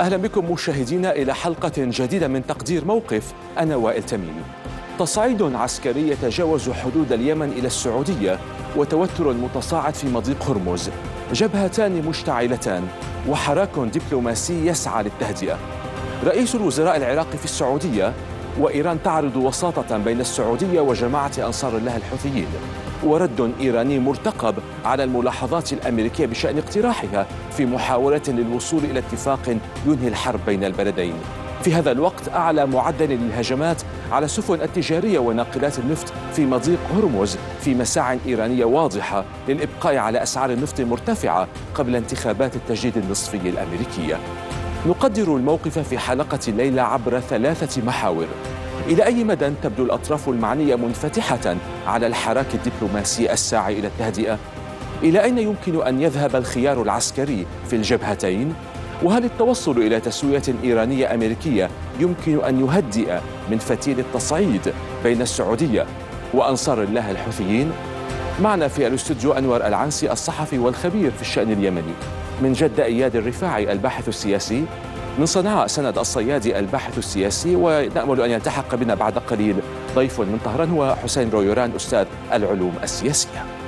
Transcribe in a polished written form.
أهلا بكم مشاهدينا إلى حلقة جديدة من تقدير موقف. أنا وائل تميمي. تصعيد عسكري يتجاوز حدود اليمن إلى السعودية، وتوتر متصاعد في مضيق هرمز، جبهتان مشتعلتان، وحراك دبلوماسي يسعى للتهدئة. رئيس الوزراء العراقي في السعودية، وإيران تعرض وساطة بين السعودية وجماعة أنصار الله الحوثيين، ورد إيراني مرتقب على الملاحظات الأمريكية بشأن اقتراحها في محاولة للوصول إلى اتفاق ينهي الحرب بين البلدين. في هذا الوقت أعلى معدل للهجمات على السفن التجارية وناقلات النفط في مضيق هرمز في مساع إيرانية واضحة للإبقاء على أسعار النفط مرتفعة قبل انتخابات التجديد النصفي الأمريكية. نقدر الموقف في حلقة الليلة عبر 3 محاور. إلى أي مدى تبدو الأطراف المعنية منفتحة على الحراك الدبلوماسي الساعي إلى التهدئة؟ إلى أين يمكن أن يذهب الخيار العسكري في الجبهتين؟ وهل التوصل إلى تسوية إيرانية أمريكية يمكن أن يهدئ من فتيل التصعيد بين السعودية وأنصار الله الحوثيين؟ معنا في الاستوديو أنور العنسي الصحفي والخبير في الشأن اليمني، من جدة إياد الرفاعي الباحث السياسي، من صنعاء سند الصيادي الباحث السياسي، ونأمل أن يلتحق بنا بعد قليل ضيف من طهران هو حسين رويوران أستاذ العلوم السياسية.